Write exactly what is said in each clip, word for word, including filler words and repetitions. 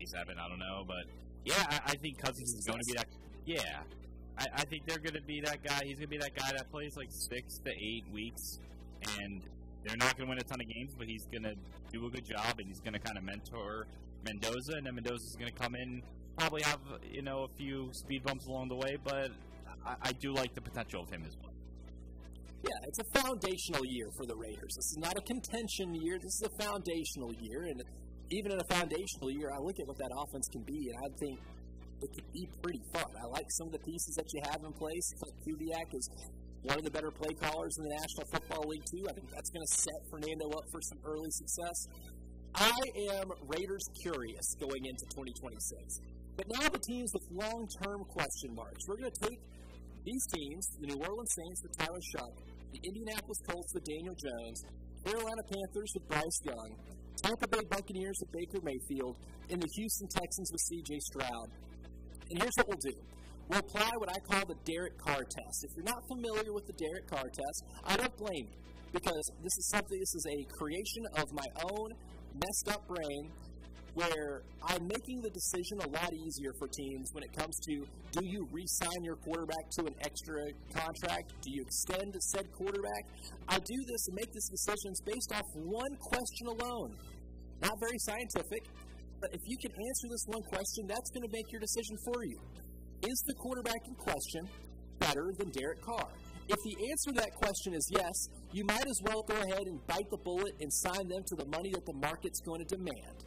twenty-seven. I don't know, but yeah, I, I think Cousins is going to be that. Yeah, I, I think they're going to be that guy. He's going to be that guy that plays like six to eight weeks, and they're not going to win a ton of games, but he's going to do a good job, and he's going to kind of mentor Mendoza, and then Mendoza's going to come in, probably have you know a few speed bumps along the way, but I, I do like the potential of him as well. Yeah, it's a foundational year for the Raiders. This is not a contention year. This is a foundational year, and even in a foundational year, I look at what that offense can be, and I think it could be pretty fun. I like some of the pieces that you have in place. Kubiak is one of the better play callers in the National Football League, too. I think that's going to set Fernando up for some early success. I am Raiders curious going into twenty twenty-six. But now the teams with long-term question marks. We're going to take these teams, the New Orleans Saints with Tyler Shough, the Indianapolis Colts with Daniel Jones, Carolina Panthers with Bryce Young, Tampa Bay Buccaneers with Baker Mayfield, and the Houston Texans with C J Stroud. And here's what we'll do. We'll apply what I call the Derek Carr test. If you're not familiar with the Derek Carr test, I don't blame you, because this is something, this is a creation of my own messed up brain, where I'm making the decision a lot easier for teams when it comes to, do you re-sign your quarterback to an extra contract? Do you extend said quarterback? I do this and make these decisions based off one question alone. Not very scientific, but if you can answer this one question, that's going to make your decision for you. Is the quarterback in question better than Derek Carr? If the answer to that question is yes, you might as well go ahead and bite the bullet and sign them to the money that the market's going to demand,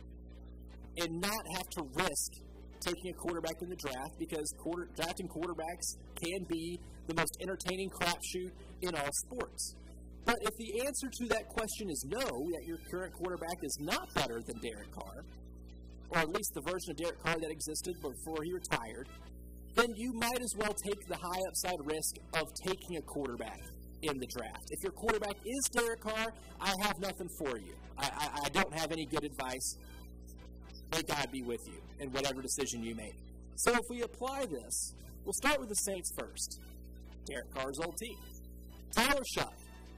and not have to risk taking a quarterback in the draft, because quarter, drafting quarterbacks can be the most entertaining crapshoot in all sports. But if the answer to that question is no, that your current quarterback is not better than Derek Carr, or at least the version of Derek Carr that existed before he retired, then you might as well take the high upside risk of taking a quarterback in the draft. If your quarterback is Derek Carr, I have nothing for you. I, I, I don't have any good advice. May God be with you in whatever decision you make. So if we apply this, we'll start with the Saints first. Derek Carr's old team. Tyler Shough.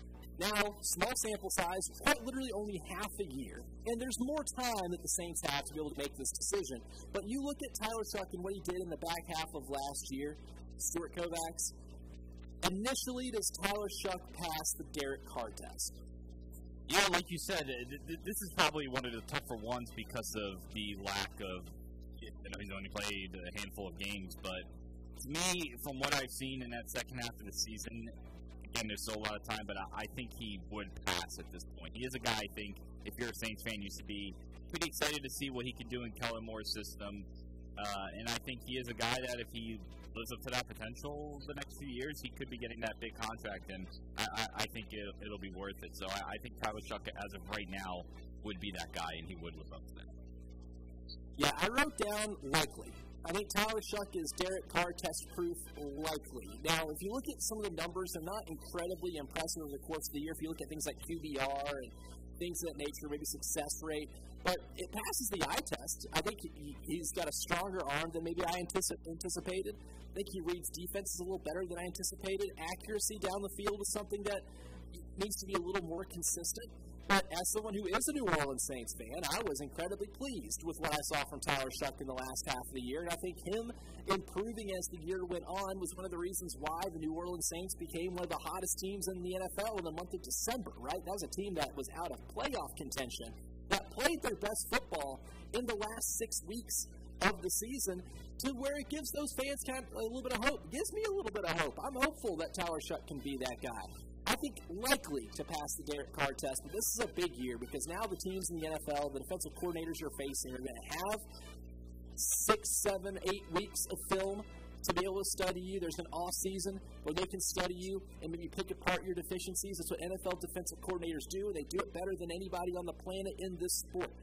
Now, small sample size, quite literally only half a year, and there's more time that the Saints have to be able to make this decision. But you look at Tyler Shough and what he did in the back half of last year, Stuart Kovacs. Initially, does Tyler Shough pass the Derek Carr test? Yeah, like you said, this is probably one of the tougher ones because of the lack of, you know, he's only played a handful of games, but to me, from what I've seen in that second half of the season, again, there's still a lot of time, but I think he would pass at this point. He is a guy, I think, if you're a Saints fan, you should be pretty excited to see what he can do in Kellen Moore's system. Uh, and I think he is a guy that if he lives up to that potential the next few years, he could be getting that big contract, and I, I, I think it'll, it'll be worth it. So I, I think Tyler Shough, as of right now, would be that guy, and he would live up to that. Yeah, I wrote down likely. I think Tyler Shough is Derek Carr test-proof likely. Now, if you look at some of the numbers, they're not incredibly impressive over the course of the year. If you look at things like Q B R and things of that nature, maybe success rate, but it passes the eye test. I think he, he's got a stronger arm than maybe I anticip- anticipated. I think he reads defenses a little better than I anticipated. Accuracy down the field is something that needs to be a little more consistent. But as someone who is a New Orleans Saints fan, I was incredibly pleased with what I saw from Tyler Shough in the last half of the year. And I think him improving as the year went on was one of the reasons why the New Orleans Saints became one of the hottest teams in the N F L in the month of December, right? That was a team that was out of playoff contention, that played their best football in the last six weeks of the season, to where it gives those fans kind of a little bit of hope. It gives me a little bit of hope. I'm hopeful that Tyler Shough can be that guy. I think likely to pass the Derek Carr test, but this is a big year because now the teams in the N F L, the defensive coordinators you're facing, are going to have six, seven, eight weeks of film to be able to study you. There's an off season where they can study you and maybe pick apart your deficiencies. That's what N F L defensive coordinators do, and they do it better than anybody on the planet in this sport.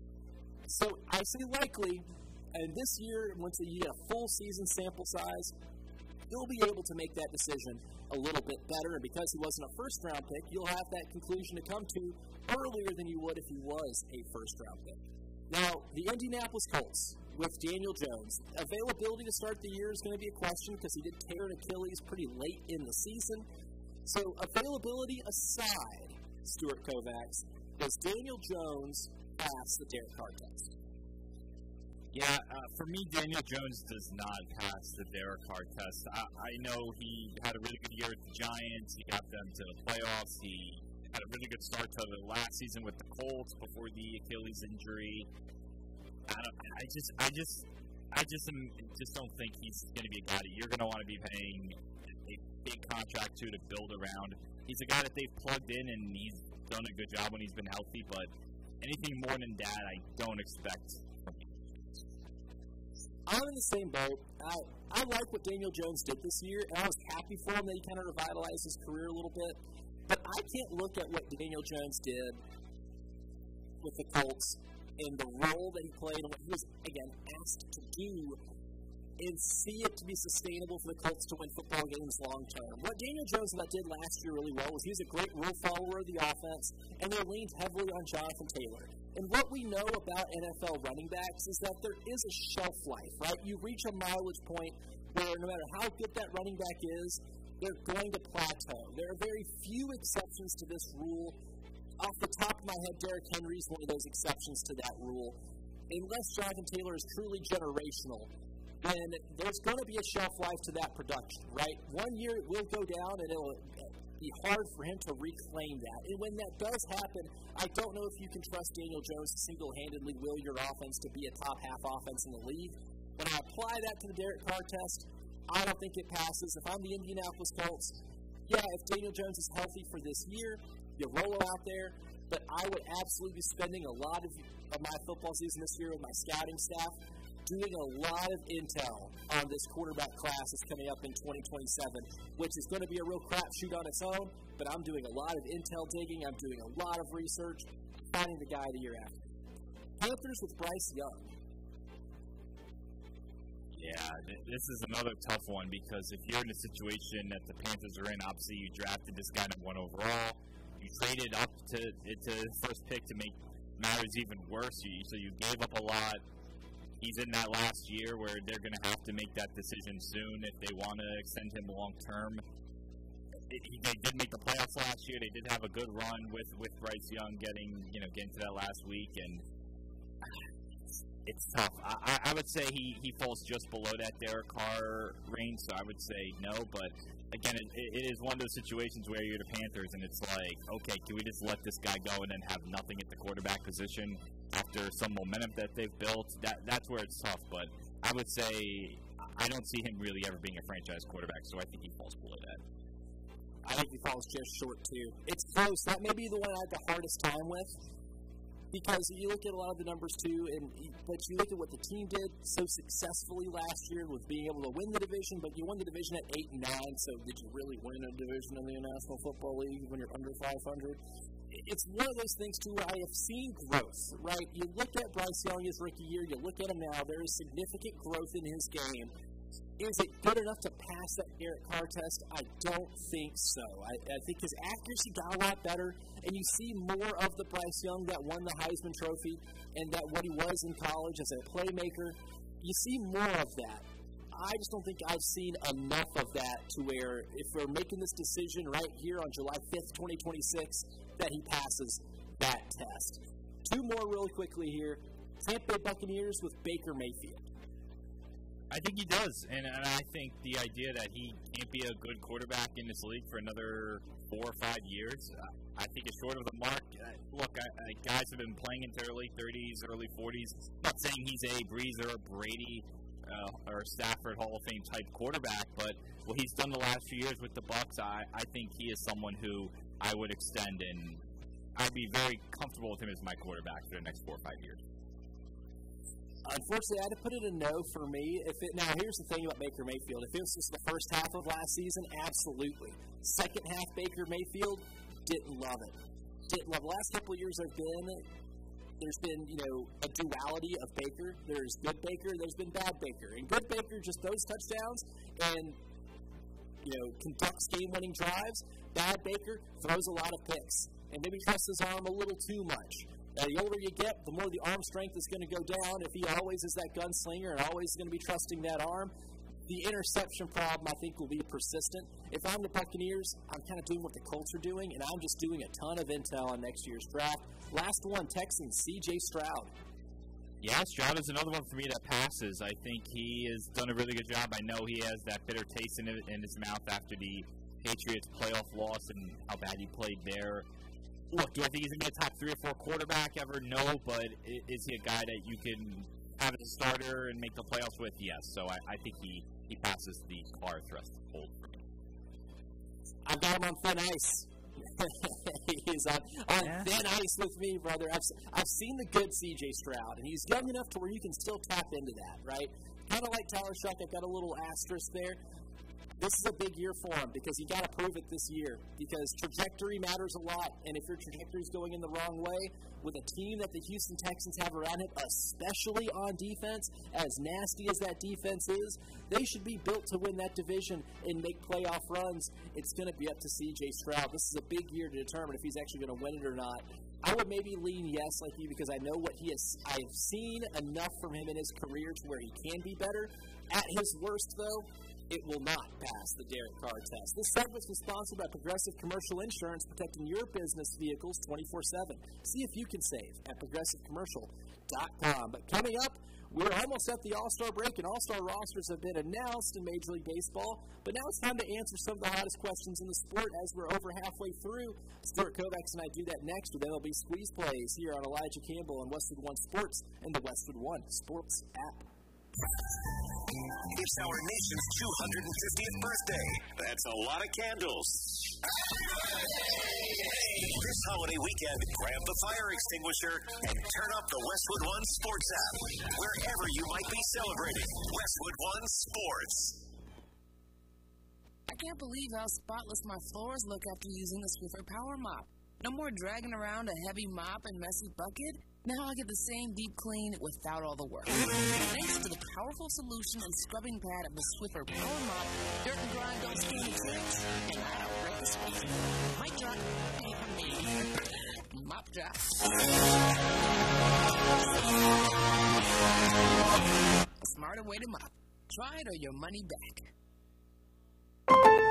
So I say likely, and this year, once you get a full season sample size, you'll be able to make that decision a little bit better. And because he wasn't a first-round pick, you'll have that conclusion to come to earlier than you would if he was a first-round pick. Now, the Indianapolis Colts with Daniel Jones. Availability to start the year is going to be a question because he did tear an Achilles pretty late in the season. So availability aside, Stuart Kovacs, does Daniel Jones pass the Derek Carr test? Yeah, uh, for me, Daniel Jones does not pass the Derek Carr test. I, I know he had a really good year with the Giants. He got them to the playoffs. He had a really good start to the last season with the Colts before the Achilles injury. I don't. I just. I just. I just. Am, just don't think he's going to be a guy that you're going to want to be paying a big contract to to build around. He's a guy that they've plugged in, and he's done a good job when he's been healthy. But anything more than that, I don't expect from him. I'm in the same boat. I, I like what Daniel Jones did this year, and I was happy for him that he kind of revitalized his career a little bit. But I can't look at what Daniel Jones did with the Colts and the role that he played and what he was, again, asked to do and see it to be sustainable for the Colts to win football games long term. What Daniel Jones did last year really well was he was a great rule follower of the offense, and they leaned heavily on Jonathan Taylor. And what we know about N F L running backs is that there is a shelf life, right? You reach a mileage point where no matter how good that running back is, they're going to plateau. There are very few exceptions to this rule. Off the top of my head, Derrick Henry is one of those exceptions to that rule. Unless Jonathan Taylor is truly generational, then there's going to be a shelf life to that production, right? One year it will go down, and it'll be hard for him to reclaim that. And when that does happen, I don't know if you can trust Daniel Jones to single-handedly will your offense to be a top-half offense in the league. When I apply that to the Derek Carr test, I don't think it passes. If I'm the Indianapolis Colts, yeah, if Daniel Jones is healthy for this year, you roll him out there, but I would absolutely be spending a lot of, of my football season this year with my scouting staff doing a lot of intel on this quarterback class that's coming up in twenty twenty-seven, which is going to be a real crapshoot on its own, but I'm doing a lot of intel digging, I'm doing a lot of research, finding the guy the year after. Panthers with Bryce Young. Yeah, this is another tough one because if you're in a situation that the Panthers are in, obviously you drafted this guy at one overall, you traded up to, to the first pick to make matters even worse, you, so you gave up a lot. He's in that last year where they're going to have to make that decision soon if they want to extend him long term. They did make the playoffs last year. They did have a good run with, with Bryce Young getting you know getting to that last week, and it's, it's tough. I, I would say he, he falls just below that Derek Carr range, so I would say no. But again, it, it is one of those situations where you're the Panthers, and it's like, okay, can we just let this guy go and then have nothing at the quarterback position? After some momentum that they've built, that that's where it's tough. But I would say I don't see him really ever being a franchise quarterback, so I think he falls below that. I think he falls just short, too. It's close. That may be the one I had the hardest time with because you look at a lot of the numbers, too, and but you look at what the team did so successfully last year with being able to win the division, but you won the division at eight and nine, so did you really win a division in the National Football League when you're under five hundred? It's one of those things, too, where I have seen growth, right? You look at Bryce Young his rookie year, you look at him now, there is significant growth in his game. Is it good enough to pass that Derek Carr test? I don't think so. I, I think his accuracy got a lot better, and you see more of the Bryce Young that won the Heisman Trophy and that what he was in college as a playmaker. You see more of that. I just don't think I've seen enough of that to where if we're making this decision right here on July fifth, twenty twenty-six, that he passes that test. Two more really quickly here. Tampa Bay Buccaneers with Baker Mayfield. I think he does, and, and I think the idea that he can't be a good quarterback in this league for another four or five years, uh, I think it's short of the mark. Uh, look, I, I, guys have been playing into their late thirties, early forties. I'm not saying he's a Breeze or a Brady uh, or a Stafford Hall of Fame type quarterback, but what he's done the last few years with the Bucs, I, I think he is someone who I would extend, and I'd be very comfortable with him as my quarterback for the next four or five years. Unfortunately, I had to put it a no for me. If it, now, here's the thing about Baker Mayfield. If it was just the first half of last season, absolutely. Second half, Baker Mayfield, didn't love it. Didn't love it. The last couple of years I've been, there's been, you know, a duality of Baker. There's good Baker, there's been bad Baker. And good Baker just throws touchdowns and, you know, conducts game-winning drives. Bad Baker throws a lot of picks and maybe trusts his arm a little too much. Uh, the older you get, the more the arm strength is going to go down. If he always is that gunslinger and always going to be trusting that arm, the interception problem, I think, will be persistent. If I'm the Buccaneers, I'm kind of doing what the Colts are doing, and I'm just doing a ton of intel on next year's draft. Last one, Texans, C J Stroud. Yeah, Stroud is another one for me that passes. I think he has done a really good job. I know he has that bitter taste in, it, in his mouth after the Patriots playoff loss and how bad he played there. Look, do I think he's going to be a top three or four quarterback ever? No, but is he a guy that you can have as a starter and make the playoffs with? Yes. So I, I think he, he passes the Carr threshold for me. I've got him on thin ice. He's on, on yeah. thin ice with me, brother. I've, I've seen the good C J Stroud, and he's young enough to where you can still tap into that, right? Kind of like Tyler Shough, I've got a little asterisk there. This is a big year for him because you got to prove it this year because trajectory matters a lot, and if your trajectory is going in the wrong way with a team that the Houston Texans have around him, especially on defense, as nasty as that defense is, they should be built to win that division and make playoff runs. It's going to be up to C J Stroud. This is a big year to determine if he's actually going to win it or not. I would maybe lean yes like you because I know what he has. I've seen enough from him in his career to where he can be better. At his worst, though, it will not pass the Derek Carr test. This segment is sponsored by Progressive Commercial Insurance, protecting your business vehicles twenty-four seven. See if you can save at progressive commercial dot com. But coming up, we're almost at the All-Star break, and All-Star rosters have been announced in Major League Baseball. But now it's time to answer some of the hottest questions in the sport as we're over halfway through. Stuart Kovacs and I do that next with M L B Squeeze Plays here on Elijah Campbell and Westwood One Sports and the Westwood One Sports app. It's our nation's two hundred fiftieth birthday. That's a lot of candles. This holiday weekend, grab the fire extinguisher and turn up the Westwood One Sports app. Wherever you might be celebrating, Westwood One Sports. I can't believe how spotless my floors look after using the Swiffer Power Mop. No more dragging around a heavy mop and messy bucket. Now I get the same deep clean without all the work. Thanks to the powerful solution and scrubbing pad of the Swiffer Power Mop, dirt and grime don't stand a chance, and I outbreak the Swiffer. Mic drop. Mop drop. A smarter way to mop. Try it or your money back.